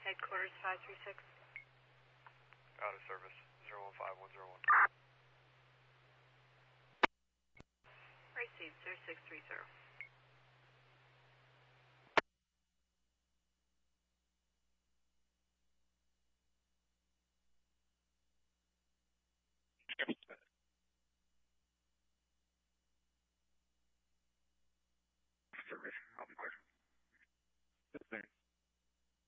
Headquarters 536. Out of service, 015101. Received, 0630.